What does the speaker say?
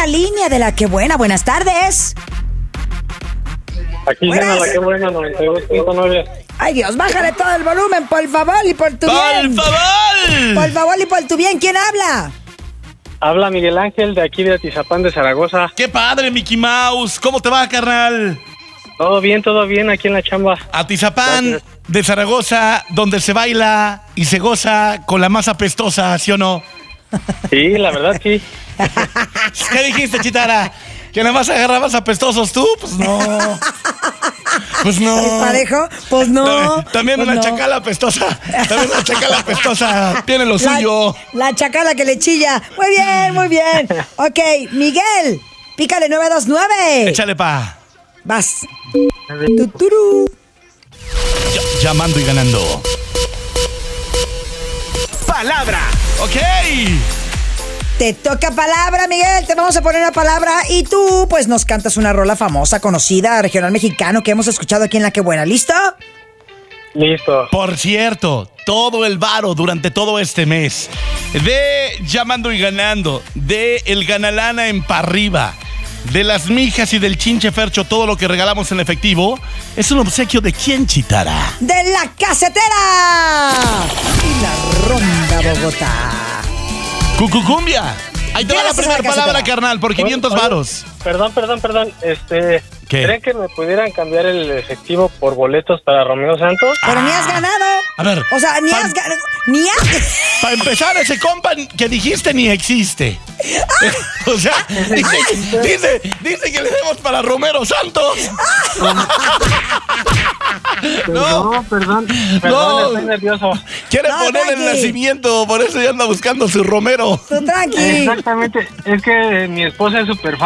la línea de La Que Buena. Buenas tardes. Aquí viene La Que Buena, 92.9. Ay, Dios, bájale todo el volumen, por favor, y por tu bien. ¡Por favor! Por favor y por tu bien. ¿Quién habla? Habla Miguel Ángel de aquí de Atizapán de Zaragoza. ¡Qué padre, Mickey Mouse! ¿Cómo te va, carnal? Todo bien aquí en la chamba. Atizapán Gracias. de Zaragoza, donde se baila y se goza con la más apestosa, ¿sí o no? Sí, la verdad sí. ¿Qué dijiste, Chitara? ¿Que nada más agarrabas apestosos tú? Pues no. Pues no. ¿Es parejo? Pues no. También Pues una no. chacala apestosa. También una chacala apestosa. Tiene lo suyo. La chacala que le chilla. Muy bien, muy bien. Ok, Miguel, pícale 929. Échale pa. Vas. Tuturu. Llamando y ganando. Palabra. Ok. Te toca palabra, Miguel. Te vamos a poner una palabra y tú, pues, nos cantas una rola famosa, conocida, regional mexicano que hemos escuchado aquí en La Que Buena. ¿Listo? Listo. Por cierto, todo el varo durante todo este mes de Llamando y Ganando, de El Ganalana en pa' arriba, de las mijas y del chinche fercho, todo lo que regalamos en efectivo, es un obsequio de quién, Chitara. ¡De La Casetera! Y la Ronda Bogotá. Cucucumbia. Ahí te va la Gracias, primera la palabra, casetera. carnal, por 500 Oye, varos. Perdón. ¿Qué? ¿Creen que me pudieran cambiar el efectivo por boletos para Romeo Santos? Pero ni has ganado. A ver. O sea, ni has ganado. Ni has. Para empezar, ese compa que dijiste ni existe. O sea, dice que le demos para Romero Santos. No. Perdón, No. estoy nervioso. Quiere No, poner el tranqui. nacimiento, por eso ya anda buscando su Romero. Tú tranqui. Exactamente, es que mi esposa es súper fan